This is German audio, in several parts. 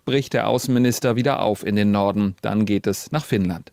bricht der Außenminister wieder auf in den Norden. Dann geht es nach Finnland.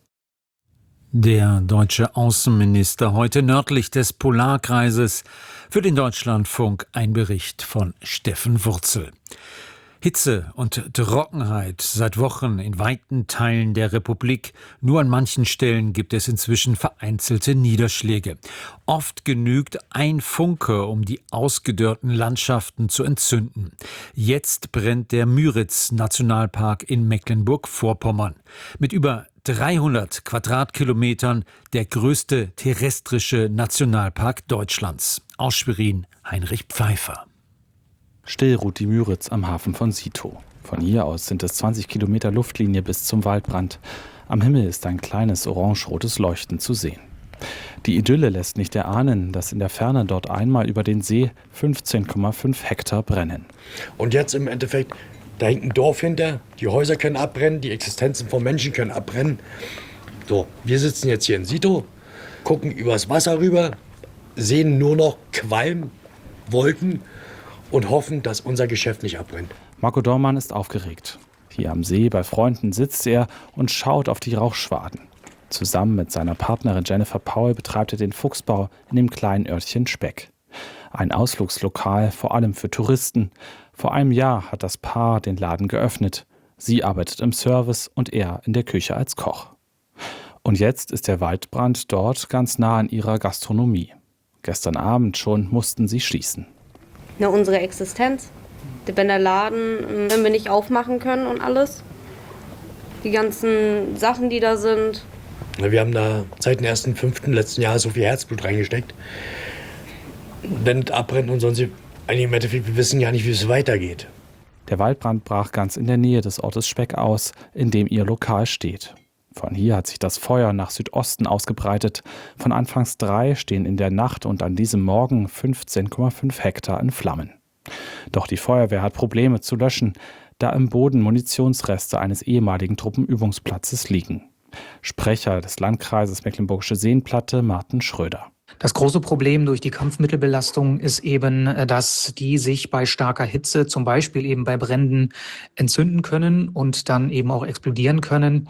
Der deutsche Außenminister heute nördlich des Polarkreises. Für den Deutschlandfunk ein Bericht von Steffen Wurzel. Hitze und Trockenheit seit Wochen in weiten Teilen der Republik. Nur an manchen Stellen gibt es inzwischen vereinzelte Niederschläge. Oft genügt ein Funke, um die ausgedörrten Landschaften zu entzünden. Jetzt brennt der Müritz-Nationalpark in Mecklenburg-Vorpommern. Mit über 300 Quadratkilometern der größte terrestrische Nationalpark Deutschlands. Aus Schwerin, Heinrich Pfeiffer. Still ruht die Müritz am Hafen von Sito. Von hier aus sind es 20 Kilometer Luftlinie bis zum Waldbrand. Am Himmel ist ein kleines orange-rotes Leuchten zu sehen. Die Idylle lässt nicht erahnen, dass in der Ferne dort einmal über den See 15,5 Hektar brennen. Und jetzt im Endeffekt, da hängt ein Dorf hinter, die Häuser können abbrennen, die Existenzen von Menschen können abbrennen. So, wir sitzen jetzt hier in Sito, gucken übers Wasser rüber, sehen nur noch Qualm, Wolken und hoffen, dass unser Geschäft nicht abbrennt. Marco Dormann ist aufgeregt. Hier am See bei Freunden sitzt er und schaut auf die Rauchschwaden. Zusammen mit seiner Partnerin Jennifer Paul betreibt er den Fuchsbau in dem kleinen Örtchen Speck. Ein Ausflugslokal, vor allem für Touristen. Vor einem Jahr hat das Paar den Laden geöffnet. Sie arbeitet im Service und er in der Küche als Koch. Und jetzt ist der Waldbrand dort ganz nah an ihrer Gastronomie. Gestern Abend schon mussten sie schließen. Unsere Existenz. Wenn der Laden, wenn wir nicht aufmachen können und alles. Die ganzen Sachen, die da sind. Wir haben da seit dem 1.5. letzten Jahr so viel Herzblut reingesteckt. Wenn es abbrennt und sonst, eigentlich im Endeffekt, wir wissen ja nicht, wie es weitergeht. Der Waldbrand brach ganz in der Nähe des Ortes Speck aus, in dem ihr Lokal steht. Von hier hat sich das Feuer nach Südosten ausgebreitet. Von anfangs 3 stehen in der Nacht und an diesem Morgen 15,5 Hektar in Flammen. Doch die Feuerwehr hat Probleme zu löschen, da im Boden Munitionsreste eines ehemaligen Truppenübungsplatzes liegen. Sprecher des Landkreises Mecklenburgische Seenplatte, Martin Schröder. Das große Problem durch die Kampfmittelbelastung ist eben, dass die sich bei starker Hitze, zum Beispiel eben bei Bränden, entzünden können und dann eben auch explodieren können.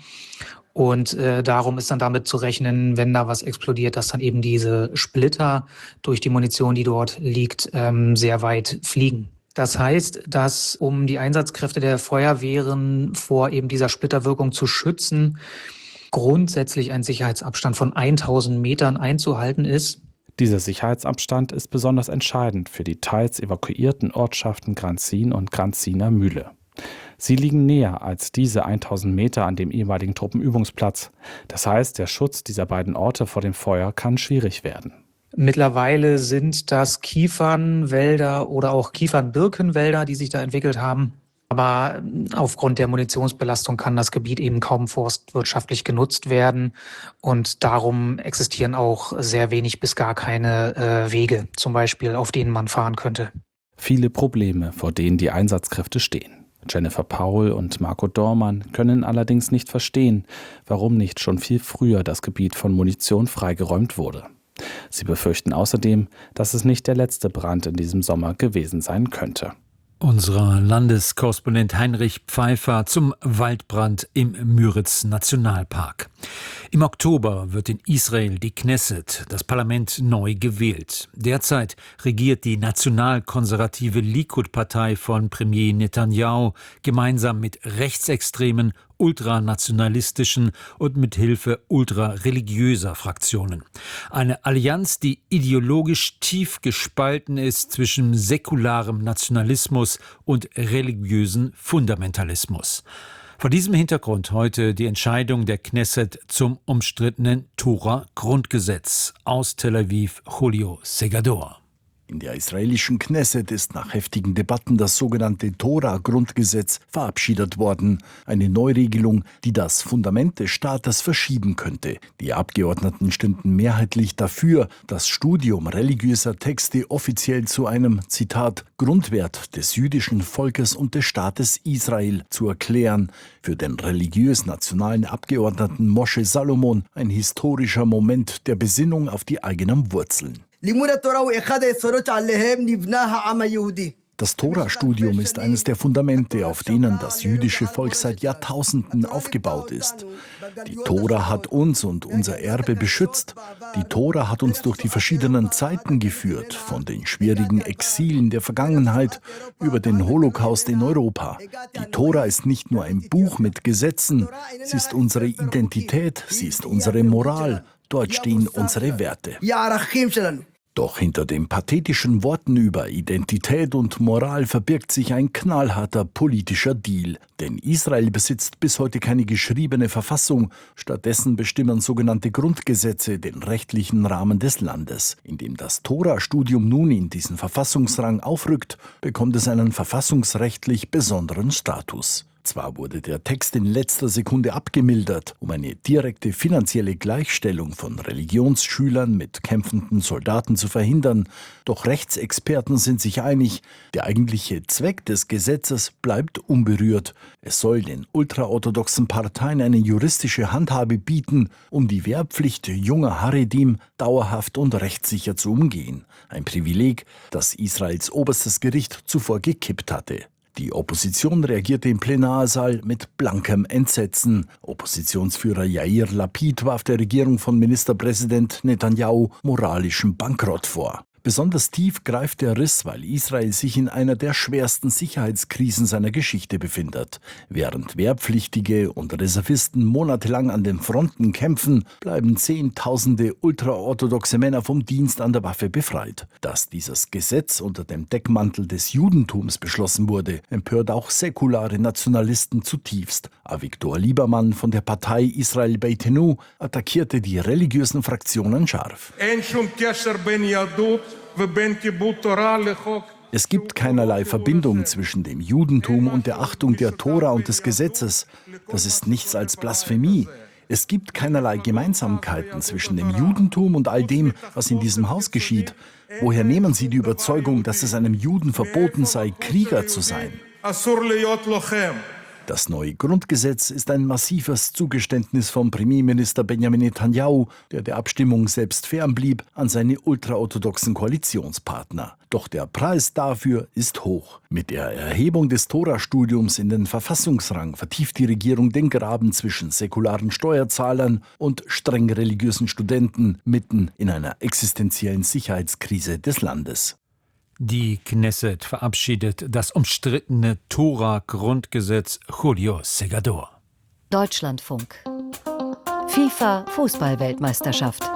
Und darum ist dann damit zu rechnen, wenn da was explodiert, dass dann eben diese Splitter durch die Munition, die dort liegt, sehr weit fliegen. Das heißt, dass um die Einsatzkräfte der Feuerwehren vor eben dieser Splitterwirkung zu schützen, grundsätzlich ein Sicherheitsabstand von 1000 Metern einzuhalten ist. Dieser Sicherheitsabstand ist besonders entscheidend für die teils evakuierten Ortschaften Granzin und Granziner Mühle. Sie liegen näher als diese 1000 Meter an dem ehemaligen Truppenübungsplatz. Das heißt, der Schutz dieser beiden Orte vor dem Feuer kann schwierig werden. Mittlerweile sind das Kiefernwälder oder auch Kiefern-Birkenwälder, die sich da entwickelt haben. Aber aufgrund der Munitionsbelastung kann das Gebiet eben kaum forstwirtschaftlich genutzt werden. Und darum existieren auch sehr wenig bis gar keine Wege, zum Beispiel, auf denen man fahren könnte. Viele Probleme, vor denen die Einsatzkräfte stehen. Jennifer Paul und Marco Dormann können allerdings nicht verstehen, warum nicht schon viel früher das Gebiet von Munition freigeräumt wurde. Sie befürchten außerdem, dass es nicht der letzte Brand in diesem Sommer gewesen sein könnte. Unser Landeskorrespondent Heinrich Pfeiffer zum Waldbrand im Müritz-Nationalpark. Im Oktober wird in Israel die Knesset, das Parlament, neu gewählt. Derzeit regiert die nationalkonservative Likud-Partei von Premier Netanyahu gemeinsam mit rechtsextremen, ultranationalistischen und mit Hilfe ultrareligiöser Fraktionen. Eine Allianz, die ideologisch tief gespalten ist zwischen säkularem Nationalismus und religiösen Fundamentalismus. Vor diesem Hintergrund heute die Entscheidung der Knesset zum umstrittenen Tora-Grundgesetz. Aus Tel Aviv, Julio Segador. In der israelischen Knesset ist nach heftigen Debatten das sogenannte Tora-Grundgesetz verabschiedet worden. Eine Neuregelung, die das Fundament des Staates verschieben könnte. Die Abgeordneten stimmten mehrheitlich dafür, das Studium religiöser Texte offiziell zu einem, Zitat, Grundwert des jüdischen Volkes und des Staates Israel zu erklären. Für den religiös-nationalen Abgeordneten Moshe Salomon ein historischer Moment der Besinnung auf die eigenen Wurzeln. לימוד התורה הוא אחד היסודות שעליהם נבנה העם היהודי. Das Tora-Studium ist eines der Fundamente, auf denen das jüdische Volk seit Jahrtausenden aufgebaut ist. Die Tora hat uns und unser Erbe beschützt. Die Tora hat uns durch die verschiedenen Zeiten geführt, von den schwierigen Exilen der Vergangenheit über den Holocaust in Europa. Die Tora ist nicht nur ein Buch mit Gesetzen, sie ist unsere Identität, sie ist unsere Moral. Dort stehen unsere Werte. Doch hinter den pathetischen Worten über Identität und Moral verbirgt sich ein knallharter politischer Deal. Denn Israel besitzt bis heute keine geschriebene Verfassung. Stattdessen bestimmen sogenannte Grundgesetze den rechtlichen Rahmen des Landes. Indem das Tora-Studium nun in diesen Verfassungsrang aufrückt, bekommt es einen verfassungsrechtlich besonderen Status. Zwar wurde der Text in letzter Sekunde abgemildert, um eine direkte finanzielle Gleichstellung von Religionsschülern mit kämpfenden Soldaten zu verhindern, doch Rechtsexperten sind sich einig, der eigentliche Zweck des Gesetzes bleibt unberührt. Es soll den ultraorthodoxen Parteien eine juristische Handhabe bieten, um die Wehrpflicht junger Haredim dauerhaft und rechtssicher zu umgehen. Ein Privileg, das Israels oberstes Gericht zuvor gekippt hatte. Die Opposition reagierte im Plenarsaal mit blankem Entsetzen. Oppositionsführer Yair Lapid warf der Regierung von Ministerpräsident Netanyahu moralischen Bankrott vor. Besonders tief greift der Riss, weil Israel sich in einer der schwersten Sicherheitskrisen seiner Geschichte befindet. Während Wehrpflichtige und Reservisten monatelang an den Fronten kämpfen, bleiben Zehntausende ultraorthodoxe Männer vom Dienst an der Waffe befreit. Dass dieses Gesetz unter dem Deckmantel des Judentums beschlossen wurde, empört auch säkulare Nationalisten zutiefst. Avigdor Liebermann von der Partei Israel Beitenu attackierte die religiösen Fraktionen scharf. Es gibt keinerlei Verbindung zwischen dem Judentum und der Achtung der Tora und des Gesetzes. Das ist nichts als Blasphemie. Es gibt keinerlei Gemeinsamkeiten zwischen dem Judentum und all dem, was in diesem Haus geschieht. Woher nehmen Sie die Überzeugung, dass es einem Juden verboten sei, Krieger zu sein? Das neue Grundgesetz ist ein massives Zugeständnis vom Premierminister Benjamin Netanyahu, der Abstimmung selbst fernblieb, an seine ultraorthodoxen Koalitionspartner. Doch der Preis dafür ist hoch. Mit der Erhebung des Tora-Studiums in den Verfassungsrang vertieft die Regierung den Graben zwischen säkularen Steuerzahlern und streng religiösen Studenten mitten in einer existenziellen Sicherheitskrise des Landes. Die Knesset verabschiedet das umstrittene Tora-Grundgesetz Julio Segador. Deutschlandfunk. FIFA-Fußball-Weltmeisterschaft.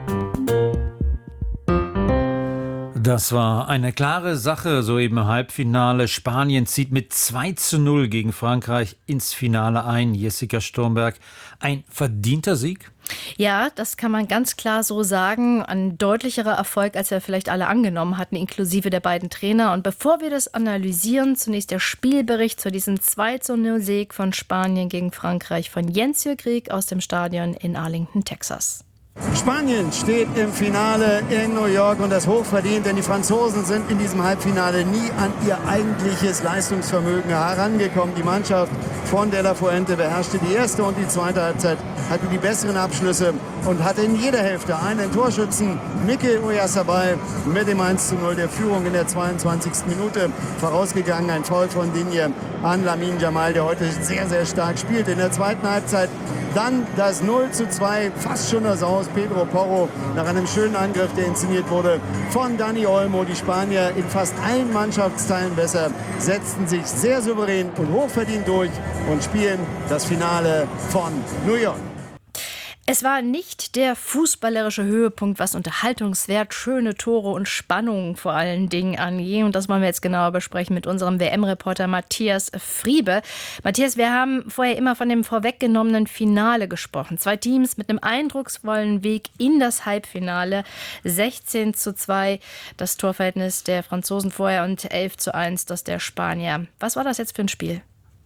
Das war eine klare Sache, soeben im Halbfinale. Spanien zieht mit 2:0 gegen Frankreich ins Finale ein. Jessica Sturmberg, ein verdienter Sieg? Ja, das kann man ganz klar so sagen. Ein deutlicherer Erfolg, als wir vielleicht alle angenommen hatten, inklusive der beiden Trainer. Und bevor wir das analysieren, zunächst der Spielbericht zu diesem 2:0-Sieg von Spanien gegen Frankreich von Jens Jürg aus dem Stadion in Arlington, Texas. Spanien steht im Finale in New York und das hochverdient, denn die Franzosen sind in diesem Halbfinale nie an ihr eigentliches Leistungsvermögen herangekommen. Die Mannschaft von De La Fuente beherrschte die erste und die zweite Halbzeit, hatte die besseren Abschlüsse und hatte in jeder Hälfte einen Torschützen, Mikel Oyarzabal, mit dem 1:0 der Führung in der 22. Minute vorausgegangen. Ein Foul von Digne an Lamine Yamal, der heute sehr, sehr stark spielt. In der zweiten Halbzeit dann das 0:2, fast schon das Aus. Pedro Porro nach einem schönen Angriff, der inszeniert wurde von Dani Olmo. Die Spanier in fast allen Mannschaftsteilen besser, setzten sich sehr souverän und hochverdient durch und spielen das Finale von New York. Es war nicht der fußballerische Höhepunkt, was Unterhaltungswert, schöne Tore und Spannung vor allen Dingen angeht. Und das wollen wir jetzt genauer besprechen mit unserem WM-Reporter Matthias Friebe. Matthias, wir haben vorher immer von dem vorweggenommenen Finale gesprochen. 2 Teams mit einem eindrucksvollen Weg in das Halbfinale. 16:2 das Torverhältnis der Franzosen vorher und 11:1 das der Spanier. Was war das jetzt für ein Spiel?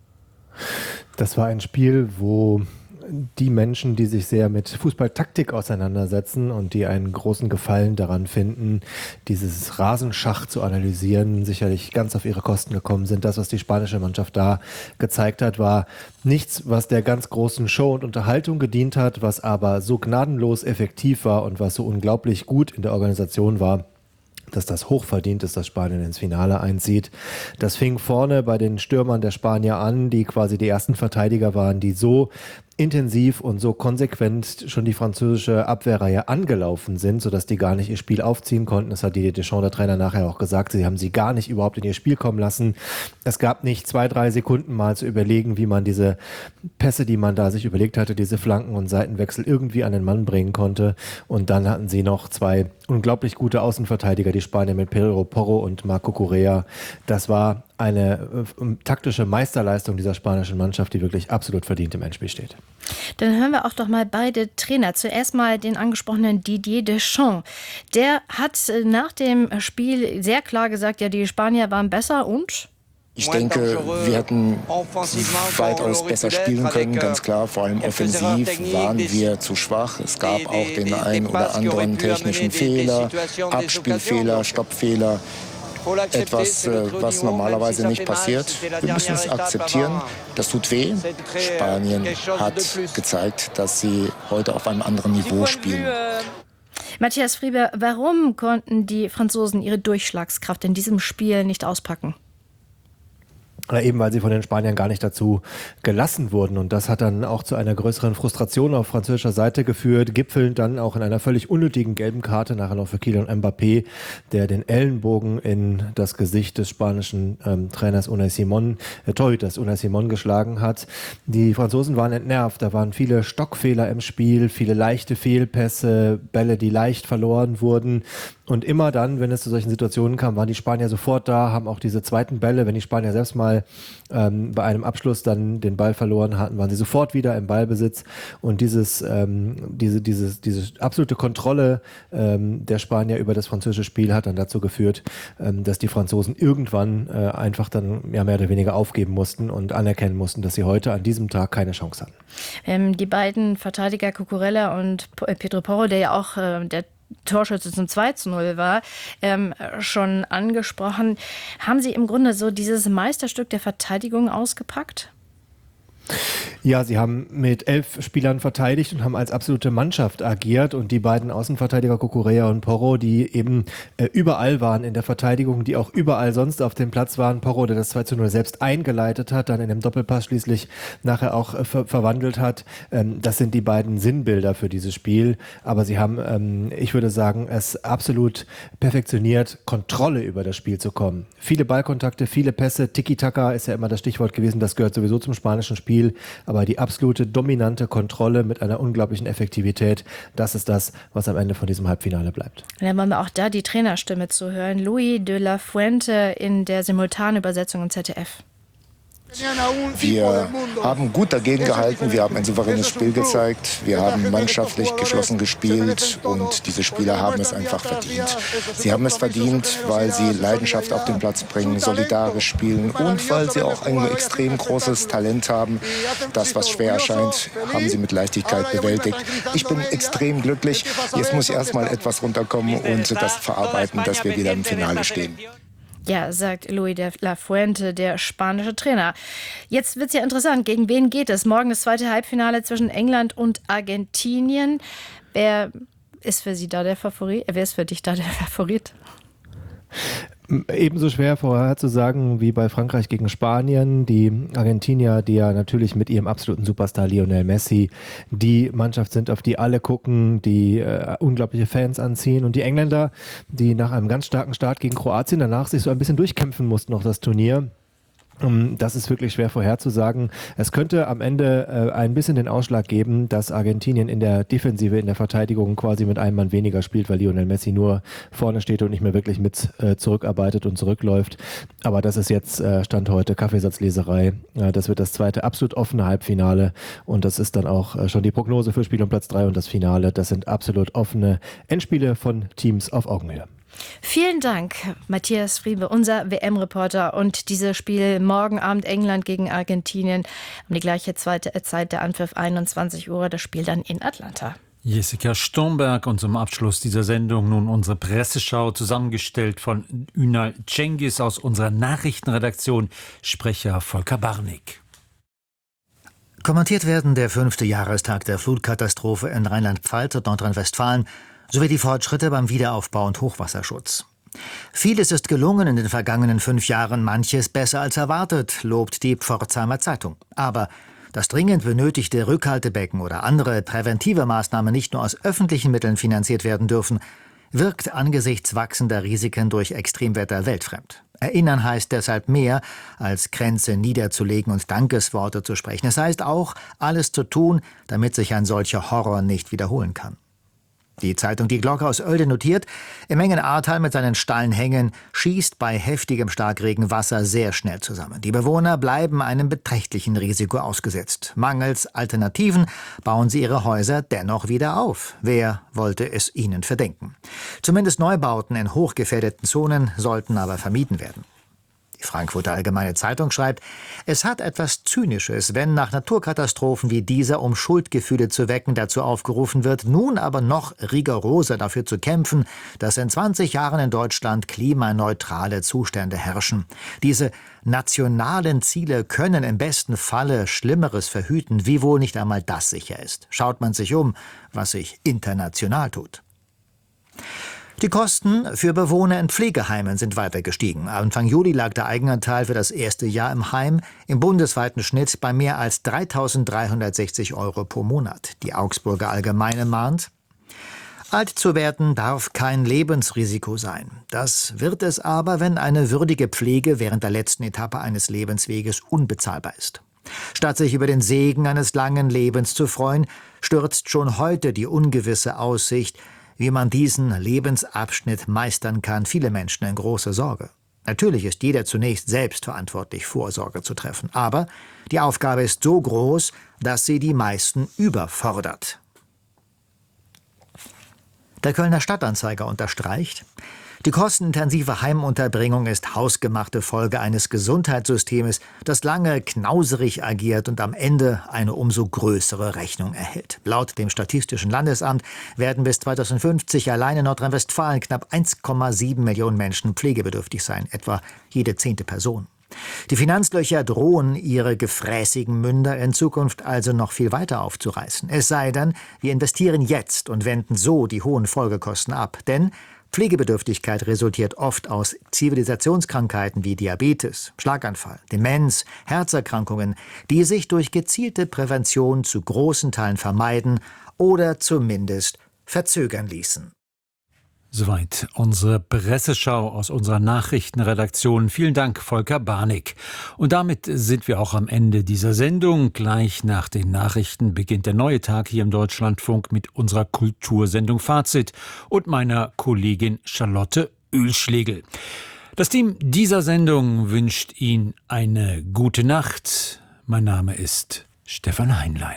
Das war ein Spiel, wo die Menschen, die sich sehr mit Fußballtaktik auseinandersetzen und die einen großen Gefallen daran finden, dieses Rasenschach zu analysieren, sicherlich ganz auf ihre Kosten gekommen sind. Das, was die spanische Mannschaft da gezeigt hat, war nichts, was der ganz großen Show und Unterhaltung gedient hat, was aber so gnadenlos effektiv war und was so unglaublich gut in der Organisation war, dass das hochverdient ist, dass Spanien ins Finale einzieht. Das fing vorne bei den Stürmern der Spanier an, die quasi die ersten Verteidiger waren, die so intensiv und so konsequent schon die französische Abwehrreihe angelaufen sind, sodass die gar nicht ihr Spiel aufziehen konnten. Das hat Didier Deschamps, der Trainer, nachher auch gesagt. Sie haben sie gar nicht überhaupt in ihr Spiel kommen lassen. Es gab nicht 2-3 Sekunden mal zu überlegen, wie man diese Pässe, die man da sich überlegt hatte, diese Flanken und Seitenwechsel irgendwie an den Mann bringen konnte. Und dann hatten sie noch 2 unglaublich gute Außenverteidiger, die Spanier mit Pedro Porro und Marco Correa. Das war eine taktische Meisterleistung dieser spanischen Mannschaft, die wirklich absolut verdient im Endspiel steht. Dann hören wir auch doch mal beide Trainer. Zuerst mal den angesprochenen Didier Deschamps. Der hat nach dem Spiel sehr klar gesagt, ja, die Spanier waren besser und... Ich denke, wir hätten weitaus besser spielen können, ganz klar. Vor allem offensiv waren wir zu schwach. Es gab auch den einen oder anderen technischen Fehler, Abspielfehler, Stoppfehler. Etwas, was normalerweise nicht passiert. Wir müssen es akzeptieren. Das tut weh. Spanien hat gezeigt, dass sie heute auf einem anderen Niveau spielen. Matthias Friebe, warum konnten die Franzosen ihre Durchschlagskraft in diesem Spiel nicht auspacken? Eben weil sie von den Spaniern gar nicht dazu gelassen wurden. Und das hat dann auch zu einer größeren Frustration auf französischer Seite geführt, gipfelnd dann auch in einer völlig unnötigen gelben Karte nachher noch für Kylian Mbappé, der den Ellenbogen in das Gesicht des spanischen Trainers Torhüters Unai Simón geschlagen hat. Die Franzosen waren entnervt, da waren viele Stockfehler im Spiel, viele leichte Fehlpässe, Bälle, die leicht verloren wurden. Und immer dann, wenn es zu solchen Situationen kam, waren die Spanier sofort da, haben auch diese zweiten Bälle, wenn die Spanier selbst mal bei einem Abschluss dann den Ball verloren hatten, waren sie sofort wieder im Ballbesitz. Und diese absolute Kontrolle der Spanier über das französische Spiel hat dann dazu geführt, dass die Franzosen irgendwann einfach dann mehr oder weniger aufgeben mussten und anerkennen mussten, dass sie heute an diesem Tag keine Chance hatten. Die beiden Verteidiger Cucurella und Pedro Porro, der ja auch der Torschütze zum 2:0 war, schon angesprochen. Haben Sie im Grunde so dieses Meisterstück der Verteidigung ausgepackt? Ja, sie haben mit 11 Spielern verteidigt und haben als absolute Mannschaft agiert. Und die beiden Außenverteidiger Cucurella und Porro, die eben überall waren in der Verteidigung, die auch überall sonst auf dem Platz waren. Porro, der das 2:0 selbst eingeleitet hat, dann in dem Doppelpass schließlich nachher auch verwandelt hat. Das sind die beiden Sinnbilder für dieses Spiel. Aber sie haben, ich würde sagen, es absolut perfektioniert, Kontrolle über das Spiel zu kommen. Viele Ballkontakte, viele Pässe. Tiki-Taka ist ja immer das Stichwort gewesen. Das gehört sowieso zum spanischen Spiel. Aber die absolute dominante Kontrolle mit einer unglaublichen Effektivität, das ist das, was am Ende von diesem Halbfinale bleibt. Dann wollen wir auch da die Trainerstimme zu hören. Louis de la Fuente in der Simultanübersetzung im ZDF. Wir haben gut dagegen gehalten, wir haben ein souveränes Spiel gezeigt, wir haben mannschaftlich geschlossen gespielt und diese Spieler haben es einfach verdient. Sie haben es verdient, weil sie Leidenschaft auf den Platz bringen, solidarisch spielen und weil sie auch ein extrem großes Talent haben. Das, was schwer erscheint, haben sie mit Leichtigkeit bewältigt. Ich bin extrem glücklich. Jetzt muss ich erstmal etwas runterkommen und das verarbeiten, dass wir wieder im Finale stehen. Ja, sagt Louis de la Fuente, der spanische Trainer. Jetzt wird es ja interessant, gegen wen geht es? Morgen das zweite Halbfinale zwischen England und Argentinien. Wer ist für Sie da der Favorit? Wer ist für dich da der Favorit? Ebenso schwer vorher zu sagen wie bei Frankreich gegen Spanien. Die Argentinier, die ja natürlich mit ihrem absoluten Superstar Lionel Messi die Mannschaft sind, auf die alle gucken, die unglaubliche Fans anziehen. Und die Engländer, die nach einem ganz starken Start gegen Kroatien danach sich so ein bisschen durchkämpfen mussten, noch das Turnier. Das ist wirklich schwer vorherzusagen. Es könnte am Ende ein bisschen den Ausschlag geben, dass Argentinien in der Defensive, in der Verteidigung quasi mit einem Mann weniger spielt, weil Lionel Messi nur vorne steht und nicht mehr wirklich mit zurückarbeitet und zurückläuft. Aber das ist jetzt Stand heute Kaffeesatzleserei. Das wird das zweite absolut offene Halbfinale und das ist dann auch schon die Prognose für Spiel um Platz 3 und das Finale. Das sind absolut offene Endspiele von Teams auf Augenhöhe. Vielen Dank, Matthias Friebe, unser WM-Reporter. Und dieses Spiel morgen Abend England gegen Argentinien um die gleiche Zeit der Anpfiff 21 Uhr. Das Spiel dann in Atlanta. Jessica Stomberg und zum Abschluss dieser Sendung nun unsere Presseschau, zusammengestellt von Ünal Cengiz aus unserer Nachrichtenredaktion, Sprecher Volker Barnig. Kommentiert werden der 5. Jahrestag der Flutkatastrophe in Rheinland-Pfalz und Nordrhein-Westfalen sowie die Fortschritte beim Wiederaufbau und Hochwasserschutz. Vieles ist gelungen in den vergangenen 5 Jahren, manches besser als erwartet, lobt die Pforzheimer Zeitung. Aber dass dringend benötigte Rückhaltebecken oder andere präventive Maßnahmen nicht nur aus öffentlichen Mitteln finanziert werden dürfen, wirkt angesichts wachsender Risiken durch Extremwetter weltfremd. Erinnern heißt deshalb mehr, als Grenze niederzulegen und Dankesworte zu sprechen. Es heißt auch, alles zu tun, damit sich ein solcher Horror nicht wiederholen kann. Die Zeitung Die Glocke aus Oelde notiert, im engen Ahrtal mit seinen steilen Hängen schießt bei heftigem Starkregen Wasser sehr schnell zusammen. Die Bewohner bleiben einem beträchtlichen Risiko ausgesetzt. Mangels Alternativen bauen sie ihre Häuser dennoch wieder auf. Wer wollte es ihnen verdenken? Zumindest Neubauten in hochgefährdeten Zonen sollten aber vermieden werden. Die Frankfurter Allgemeine Zeitung schreibt, es hat etwas Zynisches, wenn nach Naturkatastrophen wie dieser, um Schuldgefühle zu wecken, dazu aufgerufen wird, nun aber noch rigoroser dafür zu kämpfen, dass in 20 Jahren in Deutschland klimaneutrale Zustände herrschen. Diese nationalen Ziele können im besten Falle Schlimmeres verhüten, wiewohl nicht einmal das sicher ist. Schaut man sich um, was sich international tut. Die Kosten für Bewohner in Pflegeheimen sind weiter gestiegen. Anfang Juli lag der Eigenanteil für das erste Jahr im Heim im bundesweiten Schnitt bei mehr als 3.360 € pro Monat. Die Augsburger Allgemeine mahnt, alt zu werden darf kein Lebensrisiko sein. Das wird es aber, wenn eine würdige Pflege während der letzten Etappe eines Lebensweges unbezahlbar ist. Statt sich über den Segen eines langen Lebens zu freuen, stürzt schon heute die ungewisse Aussicht, wie man diesen Lebensabschnitt meistern kann, viele Menschen in große Sorge. Natürlich ist jeder zunächst selbst verantwortlich, Vorsorge zu treffen. Aber die Aufgabe ist so groß, dass sie die meisten überfordert. Der Kölner Stadtanzeiger unterstreicht, die kostenintensive Heimunterbringung ist hausgemachte Folge eines Gesundheitssystems, das lange knauserig agiert und am Ende eine umso größere Rechnung erhält. Laut dem Statistischen Landesamt werden bis 2050 allein in Nordrhein-Westfalen knapp 1,7 Millionen Menschen pflegebedürftig sein, etwa jede 10. Person. Die Finanzlöcher drohen, ihre gefräßigen Münder in Zukunft also noch viel weiter aufzureißen. Es sei denn, wir investieren jetzt und wenden so die hohen Folgekosten ab. Denn Pflegebedürftigkeit resultiert oft aus Zivilisationskrankheiten wie Diabetes, Schlaganfall, Demenz, Herzerkrankungen, die sich durch gezielte Prävention zu großen Teilen vermeiden oder zumindest verzögern ließen. Soweit unsere Presseschau aus unserer Nachrichtenredaktion. Vielen Dank, Volker Barnig. Und damit sind wir auch am Ende dieser Sendung. Gleich nach den Nachrichten beginnt der neue Tag hier im Deutschlandfunk mit unserer Kultursendung Fazit und meiner Kollegin Charlotte Oehlschlegel. Das Team dieser Sendung wünscht Ihnen eine gute Nacht. Mein Name ist Stefan Heinlein.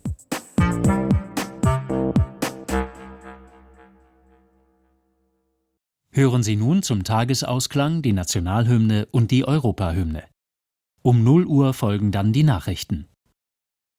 Hören Sie nun zum Tagesausklang die Nationalhymne und die Europahymne. Um 0 Uhr folgen dann die Nachrichten.